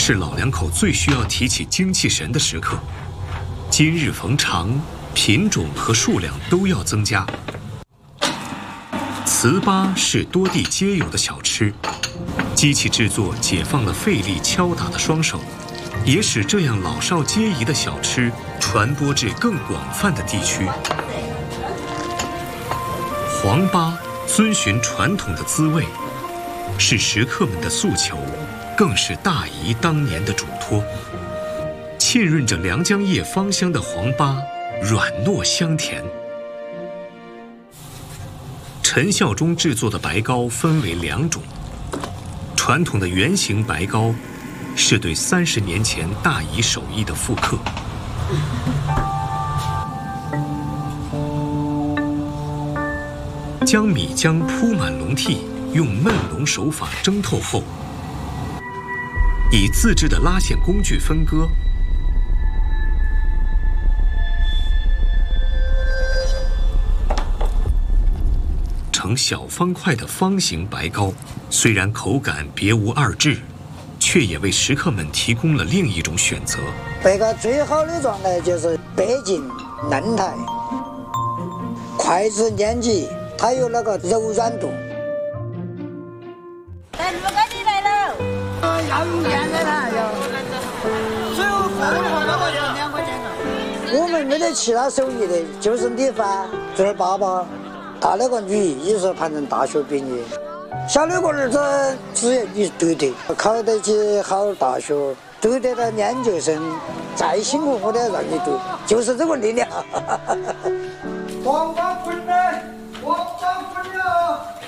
是老两口最需要提起精气神的时刻。今日逢长，品种和数量都要增加。糍粑是多地皆有的小吃，机器制作解放了费力敲打的双手，也使这样老少皆宜的小吃传播至更广泛的地区。黄粑遵循传统的滋味，是食客们的诉求，更是大姨当年的嘱托。浸润着良浆叶芳香的黄粑，软糯香甜。陈孝忠制作的白糕分为2种，传统的圆形白糕是对30年前大姨手艺的复刻。将米浆铺满笼屉，用焖笼手法蒸透后，以自制的拉线工具分割，成小方块的方形白糕。虽然口感别无二致，却也为食客们提供了另一种选择。 白糕最好的状态就是白净嫩态，筷子粘起，它有那个柔软度。 哎，你们赶紧来了！ 要用面的啦，要。 最后付的话，那个要2块钱了。 我们没得其他手艺的，就是米饭、做点粑粑。大那个女艺术盘成大学毕业，小那个儿子只要你对的，考得起好大学，读得到研究生，再辛苦我都要让你读，就是这个力量。 黄瓜滚来！